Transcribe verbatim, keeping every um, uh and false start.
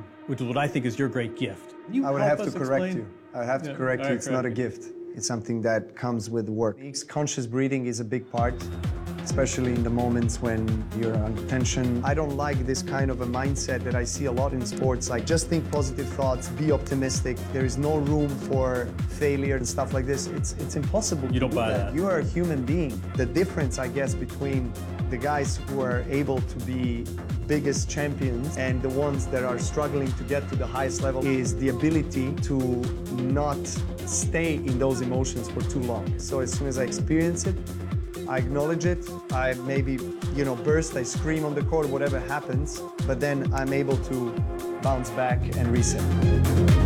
which is what I think is your great gift. You I would have to correct explain? you. I would have to Yeah. correct All you. right, It's not a correct me. gift. It's something that comes with work. Conscious breathing is a big part, especially in the moments when you're under tension. I don't like this kind of a mindset that I see a lot in sports, like just think positive thoughts, be optimistic. There is no room for failure and stuff like this. It's, it's impossible. You to don't do buy that. You are a human being. The difference, I guess, between the guys who are able to be biggest champions and the ones that are struggling to get to the highest level is the ability to not stay in those emotions for too long. So as soon as I experience it, I acknowledge it, I maybe, you know, burst, I scream on the court, whatever happens, but then I'm able to bounce back and reset.